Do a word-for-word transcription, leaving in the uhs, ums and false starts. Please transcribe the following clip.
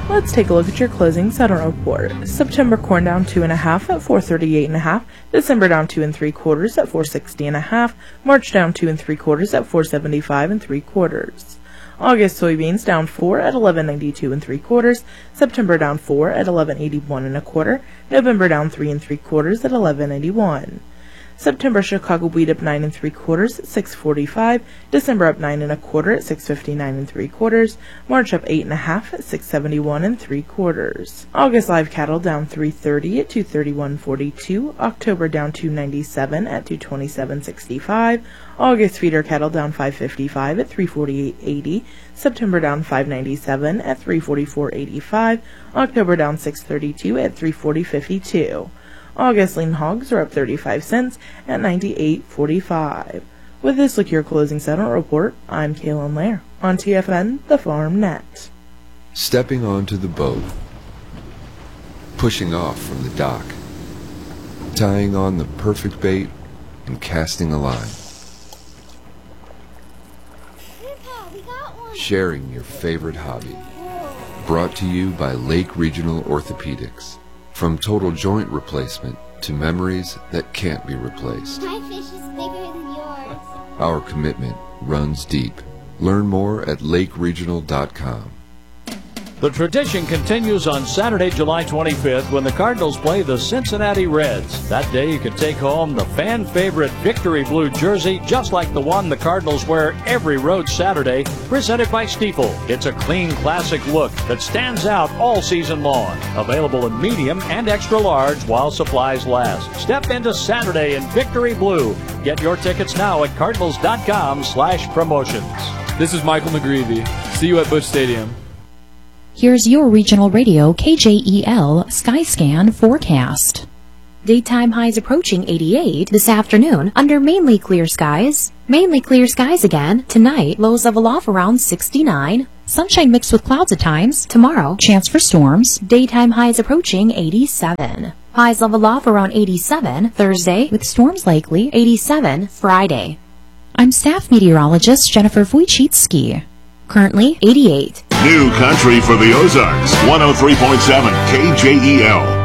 Let's take a look at your closing settlement report. September corn down two and a half at four thirty-eight and a half. December down two and three quarters at four sixty and a half. March down two and three quarters at four seventy-five and three quarters. August soybeans down four at eleven ninety-two and three quarters. September down four at eleven eighty-one and a quarter. November down three and three quarters at eleven eighty-one. September Chicago wheat up nine and three quarters at six forty-five. December up nine and a quarter at six fifty-nine and three quarters. March up eight and a half at six seventy-one and three quarters. August live cattle down three thirty at two thirty-one forty-two. October down two ninety-seven at two twenty-seven sixty-five. August feeder cattle down five fifty-five at three forty-eight eighty. September down five ninety-seven at three forty-four eighty-five. October down six thirty-two at three forty fifty-two. August lean hogs are up thirty-five cents at ninety-eight forty-five. With this, look your closing settlement report. I'm Kaylin Lair on T F N, the Farm Net. Stepping onto the boat, pushing off from the dock, tying on the perfect bait, and casting a line. Grandpa, we got one. Sharing your favorite hobby. Brought to you by Lake Regional Orthopedics. From total joint replacement to memories that can't be replaced. My fish is bigger than yours. Our commitment runs deep. Learn more at lake regional dot com. The tradition continues on Saturday, July twenty-fifth, when the Cardinals play the Cincinnati Reds. That day you can take home the fan favorite Victory Blue jersey, just like the one the Cardinals wear every road Saturday, presented by Stiefel. It's a clean, classic look that stands out all season long. Available in medium and extra large while supplies last. Step into Saturday in Victory Blue. Get your tickets now at cardinals dot com slash promotions. This is Michael McGreevy. See you at Busch Stadium. Here's your regional radio K J E L Skyscan forecast. Daytime highs approaching eighty-eight this afternoon under mainly clear skies. Mainly clear skies again. Tonight, lows level off around sixty-nine. Sunshine mixed with clouds at times. Tomorrow, chance for storms. Daytime highs approaching eighty-seven. Highs level off around eighty-seven. Thursday, with storms likely. eighty-seven. Friday. I'm staff meteorologist Jennifer Wojcicki. Currently, eighty-eight. New country for the Ozarks, one oh three point seven K J E L.